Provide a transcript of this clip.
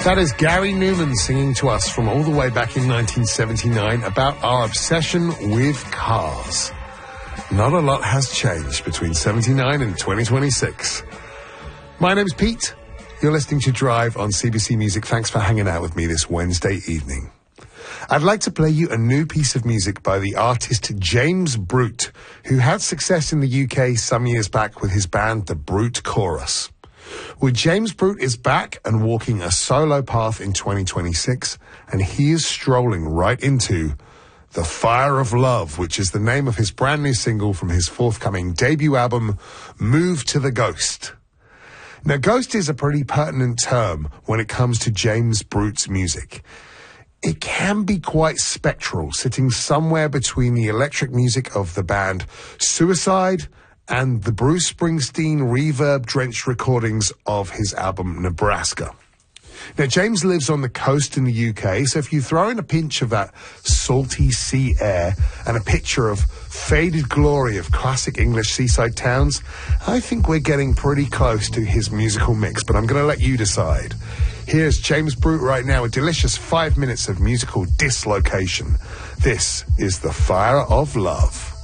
That is Gary Newman singing to us from all the way back in 1979 about our obsession with cars. Not a lot has changed between 79 and 2026. My name's Pete. You're listening to Drive on CBC Music. Thanks for hanging out with me this Wednesday evening. I'd like to play you a new piece of music by the artist James Brute, who had success in the UK some years back with his band The Brute Chorus. Well, James Brute is back and walking a solo path in 2026, and he is strolling right into The Fire of Love, which is the name of his brand new single from his forthcoming debut album, Move to the Ghost. Now, ghost is a pretty pertinent term when it comes to James Brute's music. It can be quite spectral, sitting somewhere between the electric music of the band Suicide and the Bruce Springsteen reverb-drenched recordings of his album Nebraska. Now, James lives on the coast in the UK, so if you throw in a pinch of that salty sea air and a picture of faded glory of classic English seaside towns, I think we're getting pretty close to his musical mix, but I'm going to let you decide. Here's James Brute right now, a delicious 5 minutes of musical dislocation. This is The Fire of Love.